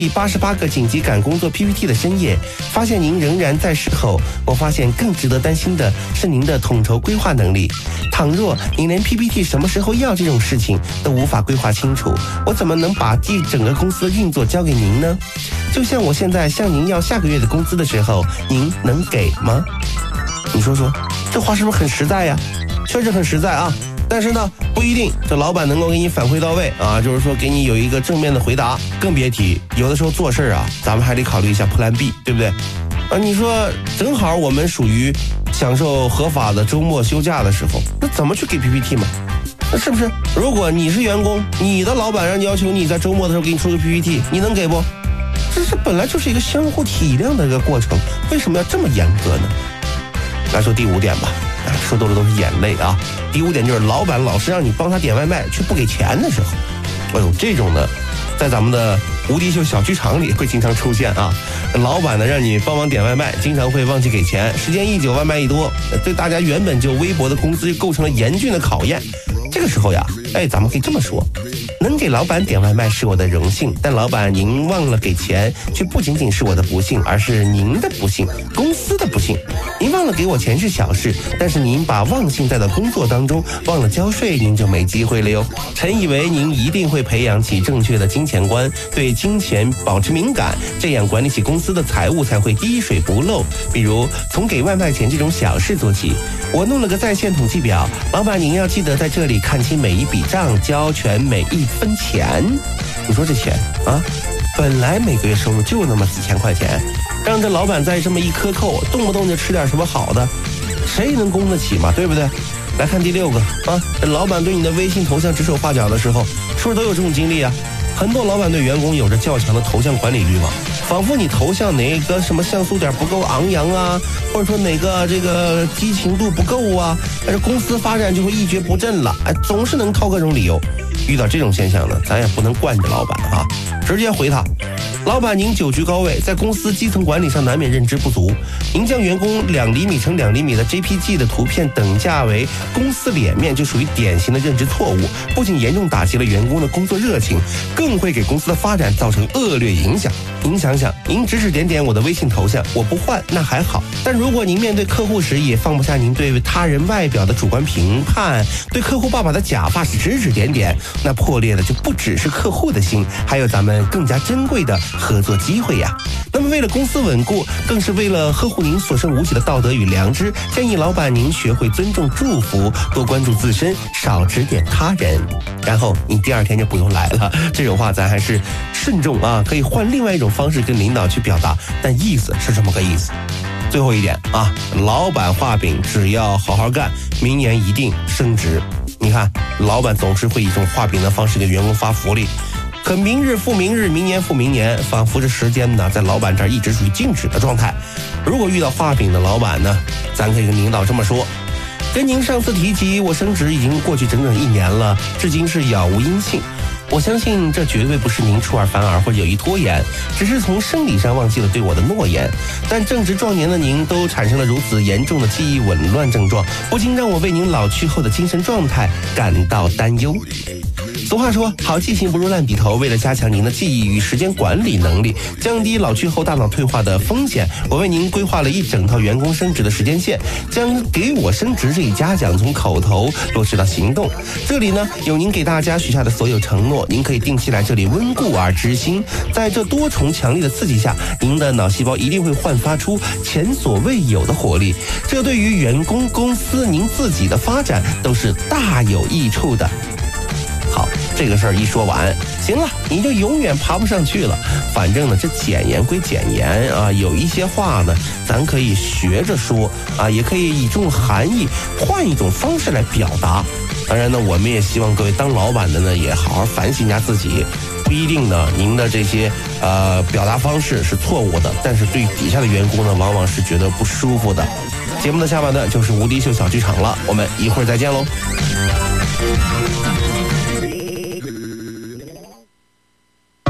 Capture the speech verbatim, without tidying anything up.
第八十八个紧急赶工作 P P T 的深夜，发现您仍然在时候，我发现更值得担心的是您的统筹规划能力。倘若您连 P P T 什么时候要这种事情都无法规划清楚，我怎么能把这整个公司的运作交给您呢？就像我现在向您要下个月的工资的时候，您能给吗？你说说，这话是不是很实在呀？确实很实在啊。但是呢，不一定这老板能够给你反馈到位啊，就是说给你有一个正面的回答，更别提有的时候做事啊，咱们还得考虑一下 Plan B， 对不对？啊，你说正好我们属于享受合法的周末休假的时候，那怎么去给 P P T 嘛？那是不是？如果你是员工，你的老板让你要求你在周末的时候给你出个 P P T， 你能给不？这是本来就是一个相互体谅的一个过程，为什么要这么严格呢？来说第五点吧。说多了都是眼泪啊！第五点就是老板老是让你帮他点外卖却不给钱的时候，哎呦，这种呢，在咱们的无敌秀小剧场里会经常出现啊。老板呢让你帮忙点外卖，经常会忘记给钱，时间一久外卖一多，对大家原本就微薄的工资构成了严峻的考验。这个时候呀，哎，咱们可以这么说，能给老板点外卖是我的荣幸，但老板您忘了给钱，却不仅仅是我的不幸，而是您的不幸，公司的不幸。您忘了给我钱是小事，但是您把忘性带到工作当中，忘了交税，您就没机会了哟。臣以为您一定会培养起正确的金钱观，对金钱保持敏感，这样管理起公司的财务才会滴水不漏。比如从给外卖钱这种小事做起。我弄了个在线统计表，老板您要记得在这里看清每一笔账，交全每一分钱。你说这钱啊，本来每个月收入就那么几千块钱，让这老板再这么一克扣，动不动就吃点什么好的，谁能供得起嘛？对不对？来看第六个啊，老板对你的微信头像指手画脚的时候，是不是都有这种经历啊？很多老板对员工有着较强的头像管理欲望，仿佛你头像哪个什么像素点不够昂扬啊，或者说哪个这个激情度不够啊，但是公司发展就会一蹶不振了，哎，总是能掏各种理由。遇到这种现象呢，咱也不能惯着老板啊，直接回他。老板您久居高位，在公司基层管理上难免认知不足，您将员工两厘米乘两厘米的 J P G 的图片等价为公司脸面，就属于典型的认知错误，不仅严重打击了员工的工作热情，更会给公司的发展造成恶劣影响。您想想，您指指点点我的微信头像，我不换那还好，但如果您面对客户时也放不下您对他人外表的主观评判，对客户爸爸的假发是指指点点，那破裂的就不只是客户的心，还有咱们更加珍贵的合作机会呀。那么为了公司稳固，更是为了呵护您所剩无几的道德与良知，建议老板您学会尊重祝福，多关注自身，少指点他人，然后你第二天就不用来了。这种话咱还是慎重啊，可以换另外一种方式跟领导去表达，但意思是这么个意思。最后一点啊，老板画饼，只要好好干，明年一定升职。你看，老板总是会以这种画饼的方式给员工发福利，可明日复明日，明年复明年，仿佛这时间呢在老板这儿一直属于静止的状态。如果遇到画饼的老板呢，咱可以跟领导这么说，跟您上次提及我升职已经过去整整一年了，至今是杳无音信。我相信这绝对不是您出尔反尔或者有意拖延，只是从生理上忘记了对我的诺言。但正值壮年的您都产生了如此严重的记忆紊乱症状，不禁让我为您老去后的精神状态感到担忧。俗话说，好记性不如烂笔头。为了加强您的记忆与时间管理能力，降低老去后大脑退化的风险，我为您规划了一整套员工升职的时间线，将给我升职这一嘉奖从口头落实到行动。这里呢，有您给大家许下的所有承诺，您可以定期来这里温故而知新。在这多重强力的刺激下，您的脑细胞一定会焕发出前所未有的活力，这对于员工、公司、您自己的发展都是大有益处的。好，这个事儿一说完，行了，你就永远爬不上去了。反正呢，这简言归简言啊，有一些话呢，咱可以学着说啊，也可以以这种含义换一种方式来表达。当然呢，我们也希望各位当老板的呢，也好好反省一下自己。不一定呢，您的这些呃表达方式是错误的，但是对底下的员工呢，往往是觉得不舒服的。节目的下半段就是无敌秀小剧场了，我们一会儿再见喽。